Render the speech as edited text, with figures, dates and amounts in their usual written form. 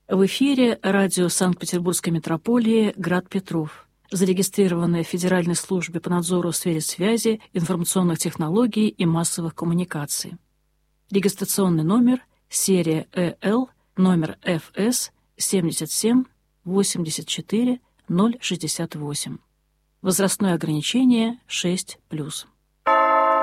В эфире радио Санкт-Петербургской метрополии «Град Петров», зарегистрированное в Федеральной службе по надзору в сфере связи, информационных технологий и массовых коммуникаций. Регистрационный номер, серия ЭЛ, номер ФС 77 84 068. Возрастное ограничение 6+.